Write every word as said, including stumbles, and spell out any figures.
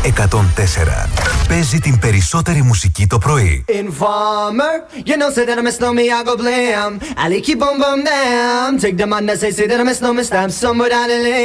εκατόν τέσσερα. Παίζει την περισσότερη μουσική το πρωί. Informer, you know say that I miss no me, I go blam. Ali keep on bum down. Take the man that say say that I miss no me, stamp somewhere down the lane.